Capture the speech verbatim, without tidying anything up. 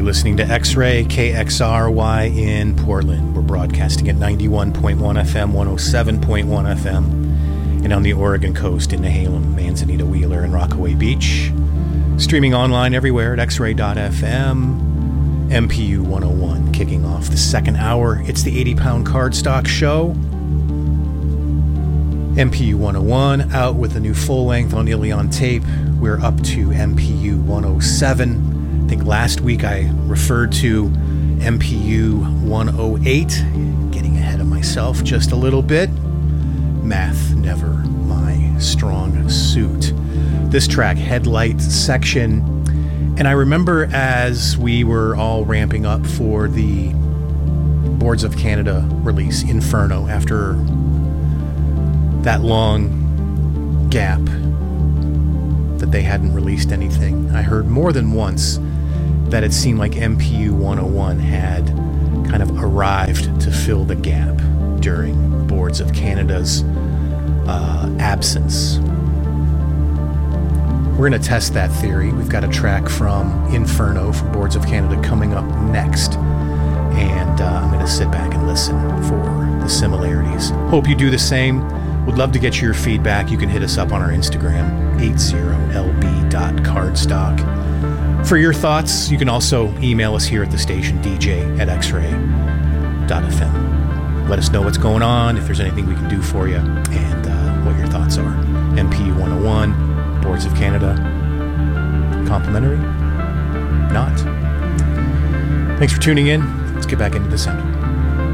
listening to X-Ray K X R Y in Portland. We're broadcasting at ninety-one point one F M, one oh seven point one F M, and on the Oregon coast in Nehalem, Manzanita, Wheeler, and Rockaway Beach. Streaming online everywhere at x ray dot f m. M P U one oh one kicking off the second hour. It's the eighty pound Cardstock Show. M P U one oh one out with a new full length on Ilion tape. We're up to M P U one oh seven. I think last week I referred to M P U one oh eight, getting ahead of myself just a little bit. Math never my strong suit. This track, Headlight Section, and I remember as we were all ramping up for the Boards of Canada release, Inferno, after that long gap that they hadn't released anything, I heard more than once that it seemed like M P U one oh one had kind of arrived to fill the gap during Boards of Canada's uh, absence. We're going to test that theory. We've got a track from Inferno from Boards of Canada coming up next, and uh, I'm going to sit back and listen for the similarities. Hope you do the same. Would love to get your feedback. You can hit us up on our Instagram, eighty L B dot cardstock. For your thoughts, you can also email us here at the station, d j at x ray dot f m. Let us know what's going on, if there's anything we can do for you, and uh, what your thoughts are. M P U one oh one, Boards of Canada, complimentary? Not? Thanks for tuning in. Let's get back into the sound.